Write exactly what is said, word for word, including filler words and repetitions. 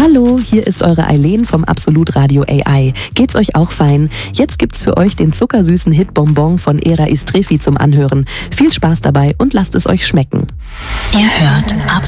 Hallo, hier ist eure Eileen vom Absolut Radio A I. Geht's euch auch fein? Jetzt gibt's für euch den zuckersüßen Hit Bonbon von Era Istrefi zum Anhören. Viel Spaß dabei und lasst es euch schmecken. Ihr hört